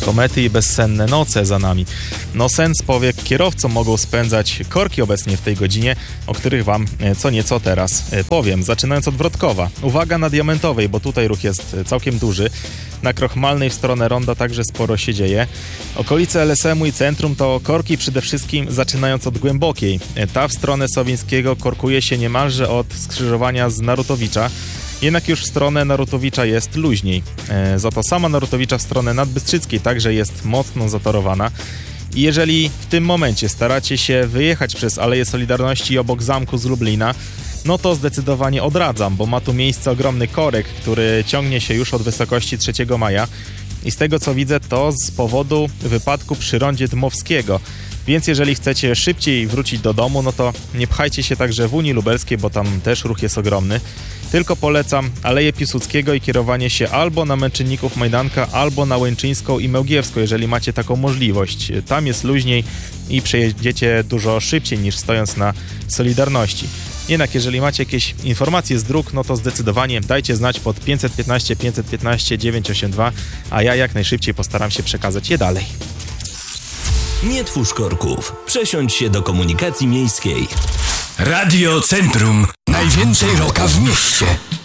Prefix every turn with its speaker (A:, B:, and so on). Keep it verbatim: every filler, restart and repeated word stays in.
A: komety i bezsenne noce za nami. No sen z powiek kierowcom mogą spędzać korki obecnie w tej godzinie, o których wam co nieco teraz powiem. Zaczynając od Wrotkowa. Uwaga na Diamentowej, bo tutaj ruch jest całkiem duży. Na Krochmalnej w stronę Ronda także sporo się dzieje. Okolice L S M u i centrum to korki przede wszystkim zaczynając od Głębokiej. Ta w stronę Sowińskiego korkuje się niemalże od skrzyżowania z Narutowicza. Jednak już w stronę Narutowicza jest luźniej. E, za to sama Narutowicza w stronę Nadbystrzyckiej także jest mocno zatorowana. I jeżeli w tym momencie staracie się wyjechać przez Aleję Solidarności obok zamku z Lublina, no to zdecydowanie odradzam, bo ma tu miejsce ogromny korek, który ciągnie się już od wysokości trzeciego maja. I z tego co widzę, to z powodu wypadku przy rondzie Dmowskiego. Więc jeżeli chcecie szybciej wrócić do domu, no to nie pchajcie się także w Unii Lubelskiej, bo tam też ruch jest ogromny. Tylko polecam Aleję Piłsudskiego i kierowanie się albo na Męczenników Majdanka, albo na Łęczyńską i Mełgiewską, jeżeli macie taką możliwość. Tam jest luźniej i przejedziecie dużo szybciej niż stojąc na Solidarności. Jednak jeżeli macie jakieś informacje z dróg, no to zdecydowanie dajcie znać pod pięćset piętnaście pięćset piętnaście dziewięćset osiemdziesiąt dwa, a ja jak najszybciej postaram się przekazać je dalej.
B: Nie twórz korków. Przesiądź się do komunikacji miejskiej.
C: Radio Centrum. Najwięcej rocka w mieście.